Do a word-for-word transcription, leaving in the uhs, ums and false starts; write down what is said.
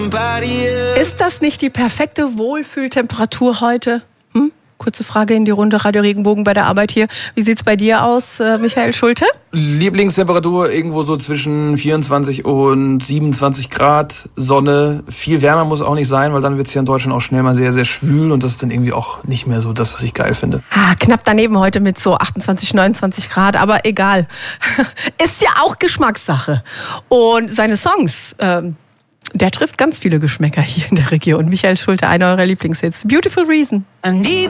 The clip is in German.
Ist das nicht die perfekte Wohlfühltemperatur heute? Hm? Kurze Frage in die Runde, Radio Regenbogen bei der Arbeit hier. Wie sieht's bei dir aus, äh, Michael Schulte? Lieblingstemperatur irgendwo so zwischen vierundzwanzig und siebenundzwanzig Grad, Sonne. Viel wärmer muss auch nicht sein, weil dann wird's hier in Deutschland auch schnell mal sehr, sehr schwül und das ist dann irgendwie auch nicht mehr so das, was ich geil finde. Ah, knapp daneben heute mit so achtundzwanzig, neunundzwanzig Grad, aber egal. Ist ja auch Geschmackssache. Und seine Songs, ähm, der trifft ganz viele Geschmäcker hier in der Region. Michael Schulte, einer eurer Lieblingshits. Beautiful Reason. I need